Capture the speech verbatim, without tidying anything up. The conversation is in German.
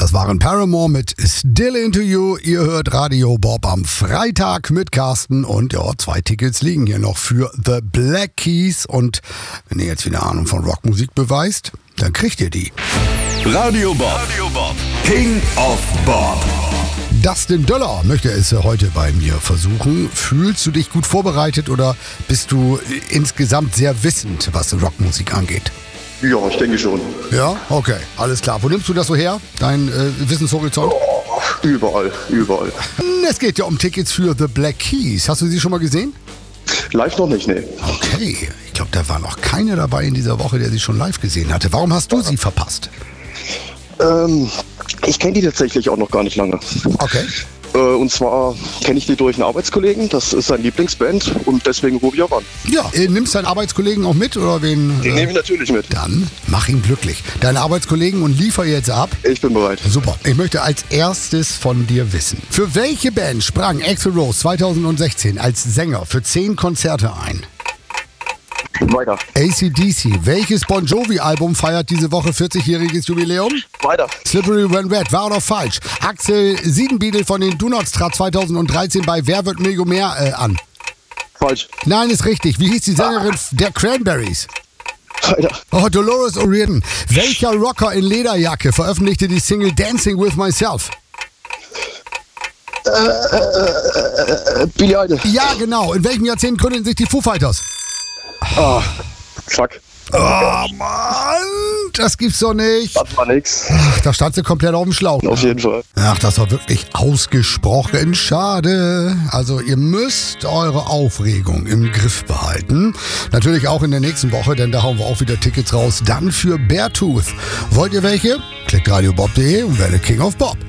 Das waren Paramore mit Still Into You. Ihr hört Radio Bob am Freitag mit Carsten und ja, zwei Tickets liegen hier noch für The Black Keys. Und wenn ihr jetzt wieder Ahnung von Rockmusik beweist, dann kriegt ihr die. Radio Bob, Radio Bob. King of Bob. Dustin Döller möchte es heute bei mir versuchen. Fühlst du dich gut vorbereitet oder bist du insgesamt sehr wissend, was Rockmusik angeht? Ja, ich denke schon. Ja, okay, alles klar. Wo nimmst du das so her, dein äh, Wissenshorizont? Oh, überall, überall. Es geht ja um Tickets für The Black Keys. Hast du sie schon mal gesehen? Live noch nicht, ne. Okay, ich glaube, da war noch keiner dabei in dieser Woche, der sie schon live gesehen hatte. Warum hast du sie verpasst? Ähm, ich kenne die tatsächlich auch noch gar nicht lange. Okay. Äh, und zwar kenne ich die durch einen Arbeitskollegen, das ist sein Lieblingsband und deswegen rufe ich auch an. Ja, äh, nimmst deinen Arbeitskollegen auch mit oder wen? Den äh, nehme ich natürlich mit. Dann mach ihn glücklich. Deine Arbeitskollegen und liefer jetzt ab. Ich bin bereit. Super. Ich möchte als erstes von dir wissen. Für welche Band sprang Axl Rose zweitausendsechzehn als Sänger für zehn Konzerte ein? Weiter. A C D C. Welches Bon Jovi-Album feiert diese Woche vierzigjähriges Jubiläum? Weiter. Slippery When Wet. Wahr oder falsch? Axel Siedenbiedel von den Donuts trat zweitausenddreizehn bei Wer wird Millionär äh, an? Falsch. Nein, ist richtig. Wie hieß die Sängerin der Cranberries? Weiter. Oh, Dolores O'Riordan. Welcher Rocker in Lederjacke veröffentlichte die Single Dancing With Myself? Äh, äh, äh, Billy Idol. Ja, genau. In welchem Jahrzehnt gründeten sich die Foo Fighters? Ah, fuck. Oh, Mann, das gibt's doch nicht. Das war nix. Ach, da stand sie komplett auf dem Schlauch. Auf jeden Fall. Ach, das war wirklich ausgesprochen schade. Also ihr müsst eure Aufregung im Griff behalten. Natürlich auch in der nächsten Woche, denn da hauen wir auch wieder Tickets raus. Dann für Beartooth. Wollt ihr welche? Klickt radiobob punkt de und werdet King of Bob.